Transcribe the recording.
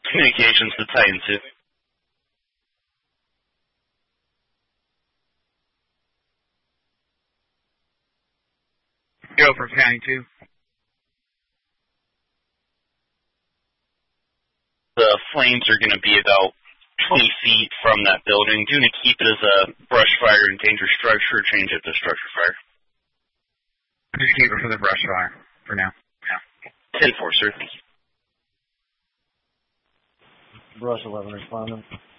Communications to Titan 2. Go for County 2. The flames are going to be about 20 feet from that building. Do you want to keep it as a brush fire and dangerous structure, or change it to structure fire? Just keep it for the brush fire for now. Yeah. 10-4, sir. Thank you. Brush 11 responding.